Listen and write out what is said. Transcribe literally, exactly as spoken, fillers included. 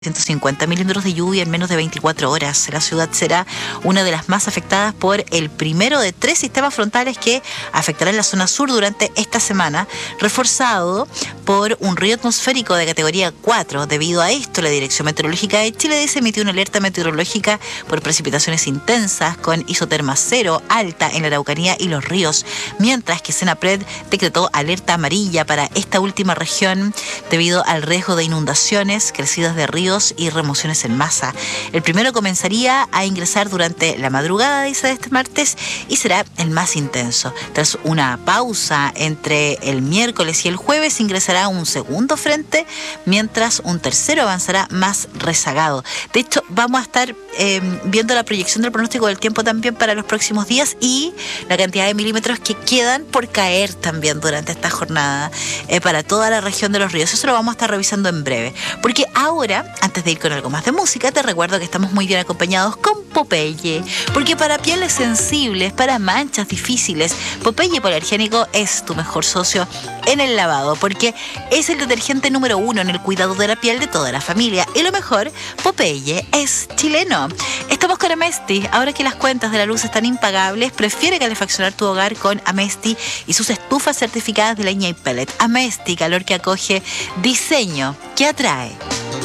ciento cincuenta milímetros de lluvia en menos de veinticuatro horas. La ciudad será una de las más afectadas por el primero de tres sistemas frontales que afectarán la zona sur durante esta semana, reforzado por un río atmosférico de categoría cuatro. Debido a esto, la Dirección Meteorológica de Chile emitió una alerta meteorológica por precipitaciones intensas con isoterma cero alta en la Araucanía y los ríos, mientras que Senapred decretó alerta amarilla para esta última región debido al riesgo de inundaciones, crecidas de ríos y remociones en masa. El primero comenzaría a ingresar durante la madrugada, dice, de este martes, y será el más intenso. Tras una pausa entre el miércoles y el jueves, ingresará un segundo frente, mientras un tercero avanzará más rezagado. De hecho, vamos a estar eh, viendo la proyección del pronóstico del tiempo también para los próximos días y la cantidad de milímetros que quedan por caer también durante esta jornada eh, para toda la región de los ríos. Eso lo vamos a estar revisando en breve, porque ahora, antes de ir con algo más de música, te recuerdo que estamos muy bien acompañados con Popeye, porque para pieles sensibles, para manchas difíciles, Popeye Polargénico es tu mejor socio en el lavado, porque es el detergente número uno en el cuidado de la piel de toda la familia. Y lo mejor, Popeye es chileno. Estamos con Amesti. Ahora que las cuentas de la luz están impagables, prefiere calefaccionar tu hogar con Amesti y sus estufas certificadas de leña y pellet. Amesti, calor que acoge, diseño que atrae.